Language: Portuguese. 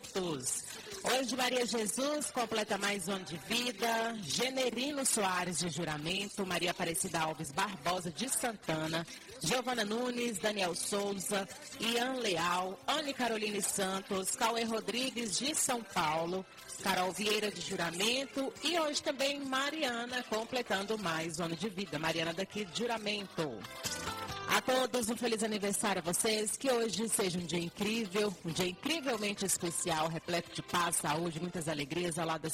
minutos. Hoje, Maria Jesus completa mais um ano de vida. Generino Soares de Juramento, Maria Aparecida Alves Barbosa de Santana, Giovana Nunes, Daniel Souza, Ian Leal, Anne Caroline Santos, Cauê Rodrigues de São Paulo, Carol Vieira de Juramento e hoje também Mariana completando mais um ano de vida. Mariana daqui de Juramento. A todos um feliz aniversário a vocês, que hoje seja um dia incrível, um dia incrivelmente especial, repleto de paz, saúde, muitas alegrias ao lado das